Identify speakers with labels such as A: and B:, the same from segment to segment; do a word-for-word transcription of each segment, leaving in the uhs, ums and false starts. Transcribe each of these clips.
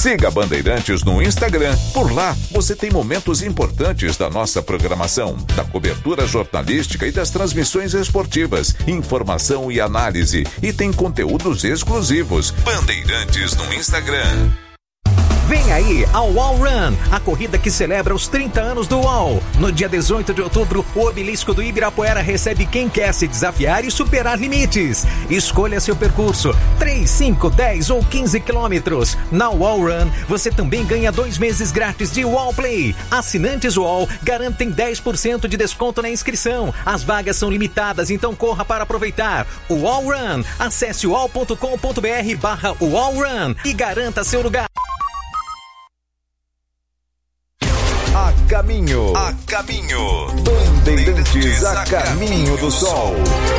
A: Siga Bandeirantes no Instagram. Por lá, você tem momentos importantes da nossa programação, da cobertura jornalística e das transmissões esportivas, informação e análise, e tem conteúdos exclusivos. Bandeirantes no Instagram.
B: Vem aí a UOL Run, a corrida que celebra os trinta anos do UOL. No dia dezoito de outubro, o obelisco do Ibirapuera recebe quem quer se desafiar e superar limites. Escolha seu percurso, três, cinco, dez ou quinze quilômetros. Na UOL Run, você também ganha dois meses grátis de UOL Play. Assinantes UOL garantem dez por cento de desconto na inscrição. As vagas são limitadas, então corra para aproveitar. UOL Run, acesse uol ponto com ponto br barra UOL Run e garanta seu lugar.
A: A caminho, a caminho, Bandeirantes a caminho do sol.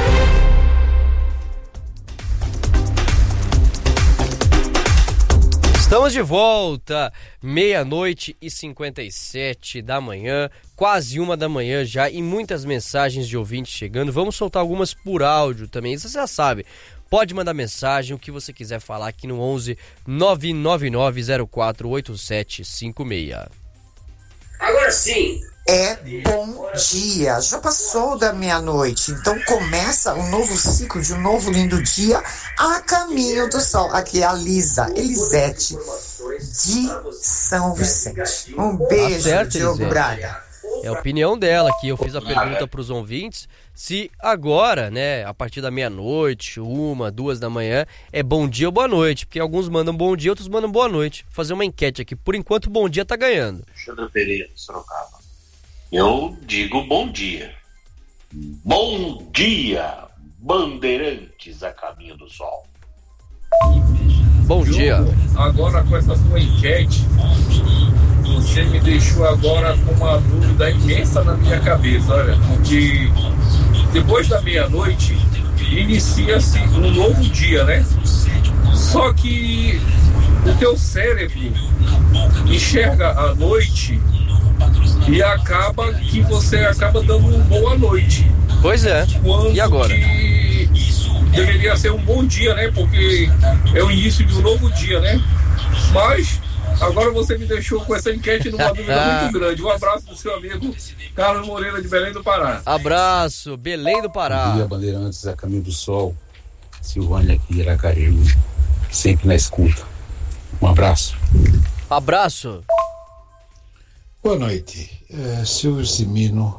C: Estamos de volta, meia-noite e cinquenta e sete da manhã, quase uma da manhã já, e muitas mensagens de ouvintes chegando. Vamos soltar algumas por áudio também, você já sabe. Pode mandar mensagem, o que você quiser falar aqui no onze nove nove nove zero quatro oito sete cinco seis.
D: Agora sim.
E: É bom dia, já passou da meia-noite, então começa um novo ciclo de um novo lindo dia a caminho do sol. Aqui é a Lisa Elisete de São Vicente. Um beijo,
C: Tá certo,
E: Diogo
C: Elisete.
E: Braga.
C: É a opinião dela aqui. Eu fiz a pergunta para os ouvintes se agora, né, a partir da meia-noite, uma, duas da manhã, é bom dia ou boa noite. Porque alguns mandam bom dia, outros mandam boa noite. Vou fazer uma enquete aqui. Por enquanto, bom dia tá ganhando.
F: Alexandre Pereira, Sorocaba. Eu digo bom dia. Bom dia, Bandeirantes a caminho do sol.
C: Bom dia.
G: Agora com essa sua enquete, você me deixou agora com uma dúvida imensa na minha cabeça, olha, porque depois da meia-noite inicia-se um novo dia, né? Só que o teu cérebro enxerga a noite e acaba que você acaba dando um boa noite.
C: Pois é. E agora?
G: Deveria ser um bom dia, né? Porque é o início de um novo dia, né? Mas agora você me deixou com essa enquete numa dúvida muito grande. Um abraço do seu amigo Carlos Moreira de Belém do Pará.
C: Abraço, Belém do Pará.
H: Bom dia, Bandeirantes a caminho do sol. Silvânia aqui, Iracaíba, sempre na escuta. Um abraço.
C: Abraço.
I: Boa noite, é Silvio Simino.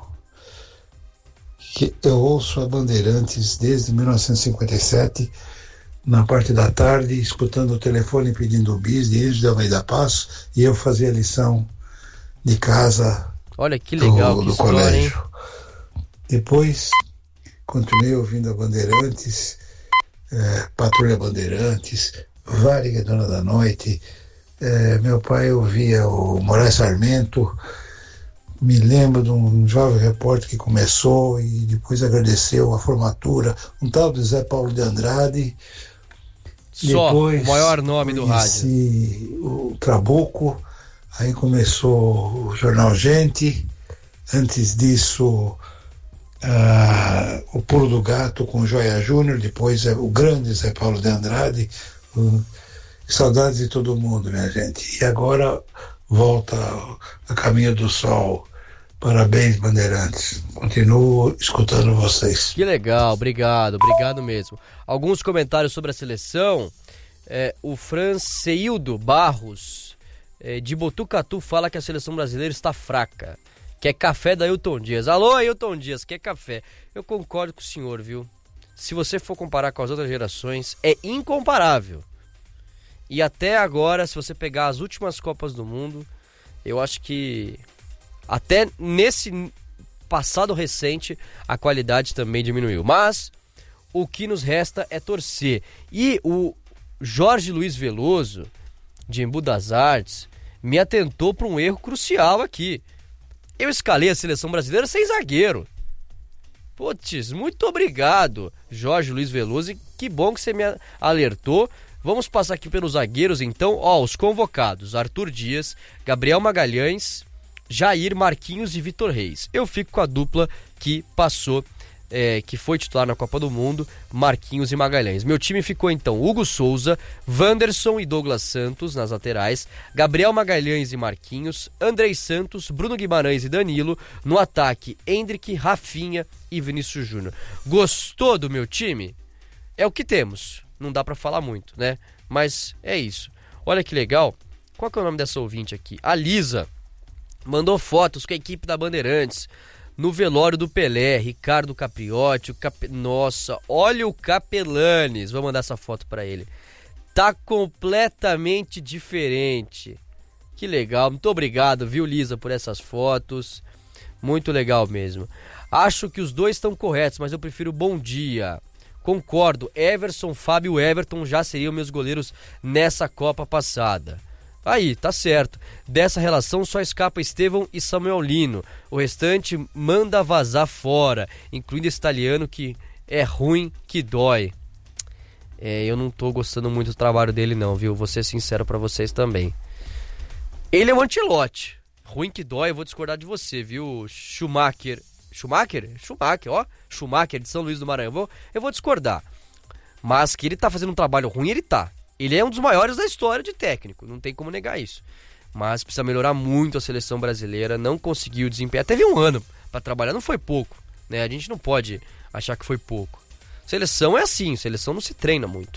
I: Eu ouço a Bandeirantes desde mil novecentos e cinquenta e sete, na parte da tarde, escutando o telefone pedindo o bis de Índio de Almeida Passo, e eu fazia a lição de casa.
C: Olha que legal,
I: do,
C: que
I: do
C: história,
I: colégio.
C: Hein?
I: Depois, continuei ouvindo a Bandeirantes, é, Patrulha Bandeirantes, Varig, Dona da Noite. É, meu pai ouvia o Moraes Sarmento. Me lembro de um jovem repórter que começou e depois agradeceu a formatura, um tal de Zé Paulo de Andrade.
C: Só,
I: depois
C: o maior nome do rádio.
I: O Trabuco, aí começou o Jornal Gente, antes disso uh, o Pulo do Gato com o Joia Júnior, depois o grande Zé Paulo de Andrade. Uh, saudades de todo mundo, minha gente. E agora volta a caminho do sol. Parabéns, Bandeirantes. Continuo escutando vocês.
C: Que legal, obrigado, obrigado mesmo. Alguns comentários sobre a seleção. É, o Franceildo Barros, é, de Botucatu, fala que a seleção brasileira está fraca. Quer café da Ailton Dias. Alô, Ailton Dias, quer café? Eu concordo com o senhor, viu? Se você for comparar com as outras gerações, é incomparável. E até agora, se você pegar as últimas Copas do Mundo, eu acho que até nesse passado recente a qualidade também diminuiu. Mas o que nos resta é torcer. E o Jorge Luiz Veloso, de Embu das Artes, me atentou para um erro crucial aqui. Eu escalei a seleção brasileira sem zagueiro. Putz, muito obrigado, Jorge Luiz Veloso. E que bom que você me alertou. Vamos passar aqui pelos zagueiros, então. Ó, os convocados: Arthur Dias, Gabriel Magalhães, Jair, Marquinhos e Vitor Reis. Eu fico com a dupla que passou É, que foi titular na Copa do Mundo, Marquinhos e Magalhães. Meu time ficou então Hugo Souza, Wanderson e Douglas Santos nas laterais, Gabriel Magalhães e Marquinhos, Andrei Santos, Bruno Guimarães e Danilo, no ataque Endrick, Rafinha e Vinícius Júnior. Gostou do meu time? É o que temos, não dá pra falar muito, né? Mas é isso. Olha que legal, qual que é o nome dessa ouvinte aqui? A Lisa mandou fotos com a equipe da Bandeirantes no velório do Pelé, Ricardo Capriotti, o Cap... nossa, olha o Capelanes, vou mandar essa foto pra ele, tá completamente diferente, que legal, muito obrigado, viu, Lisa, por essas fotos, muito legal mesmo. Acho que os dois estão corretos, mas eu prefiro Bom Dia. Concordo, Everson, Fábio e Everton já seriam meus goleiros nessa Copa passada. Aí, tá certo. Dessa relação só escapa Estevão e Samuel Lino. O restante manda vazar fora, incluindo esse italiano que é ruim, que dói. É, eu não tô gostando muito do trabalho dele não, viu? Vou ser sincero pra vocês também. Ele é um Ancelotti. Ruim que dói, eu vou discordar de você, viu? Schumacher. Schumacher? Schumacher, ó. Schumacher de São Luís do Maranhão. Eu vou, eu vou discordar. Mas que ele tá fazendo um trabalho ruim, ele tá. Ele é um dos maiores da história de técnico, não tem como negar isso. Mas precisa melhorar muito a seleção brasileira, não conseguiu desempenhar. Teve um ano para trabalhar, não foi pouco, né? A gente não pode achar que foi pouco. Seleção é assim, seleção não se treina muito.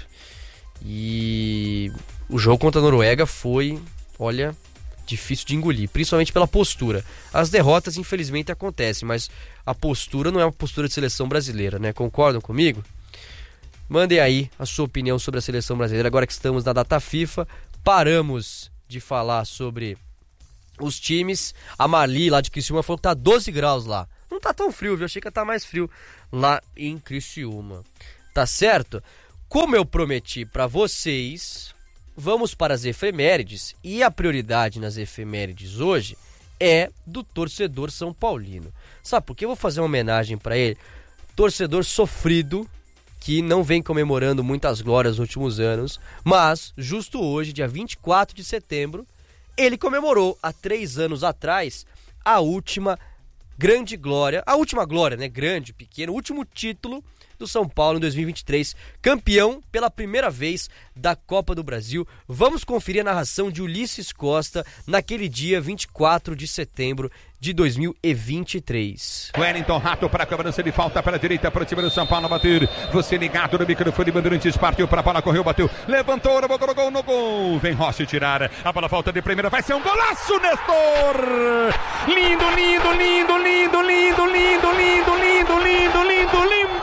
C: E o jogo contra a Noruega foi, olha, difícil de engolir, principalmente pela postura. As derrotas, infelizmente, acontecem, mas a postura não é uma postura de seleção brasileira, né? Concordam comigo? Mandem aí a sua opinião sobre a seleção brasileira. Agora que estamos na data FIFA, paramos de falar sobre os times. A Marli, lá de Criciúma, falou que tá doze graus lá. Não tá tão frio, viu? Achei que ia tá mais frio lá em Criciúma. Tá certo? Como eu prometi pra vocês, vamos para as efemérides. E a prioridade nas efemérides hoje é do torcedor São Paulino. Sabe por que eu vou fazer uma homenagem pra ele? Torcedor sofrido, que não vem comemorando muitas glórias nos últimos anos, mas justo hoje, dia vinte e quatro de setembro, ele comemorou há três anos atrás a última grande glória, a última glória, né, grande, pequeno, o último título do São Paulo em dois mil e vinte e três, campeão pela primeira vez da Copa do Brasil. Vamos conferir a narração de Ulisses Costa naquele dia vinte e quatro de setembro de dois mil e vinte e três.
J: Wellington Rato para a cobrança de falta para a direita, para o time do São Paulo bater. Você ligado no microfone, Bandeirantes, partiu para a bola, correu, bateu, levantou, no gol, gol, no gol. Vem Rossi tirar, a bola falta de primeira, vai ser um golaço, Nestor! Lindo, lindo, lindo, lindo, lindo, lindo, lindo, lindo, lindo, lindo, lindo.